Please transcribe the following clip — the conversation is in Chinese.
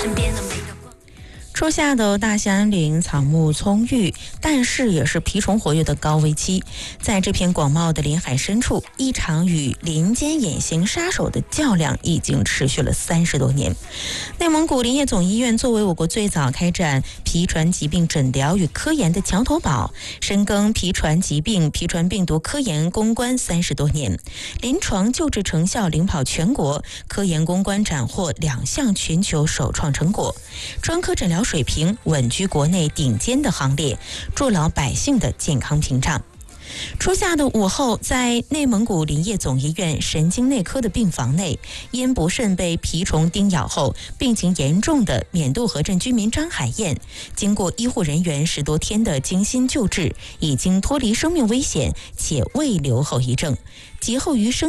初夏的大兴安岭草木葱郁，但是也是蜱虫活跃的高危期。在这片广袤的林海深处，一场与林间隐形杀手的较量已经持续了30多年。内蒙古林业总医院作为我国最早开展蜱传疾病诊疗与科研的桥头堡，深耕蜱传疾病、蜱传病毒科研攻关30多年，临床救治成效领跑全国，科研攻关斩获2项全球首创成果，专科诊疗水平稳居国内顶尖的行列，筑牢百姓的健康屏障。初夏的午后，在内蒙古林业总医院神经内科的病房内，因不慎被蜱虫叮咬后病情严重的缅渡河镇居民张海燕，经过医护人员10多天的精心救治，已经脱离生命危险，且未留后遗症。劫后余生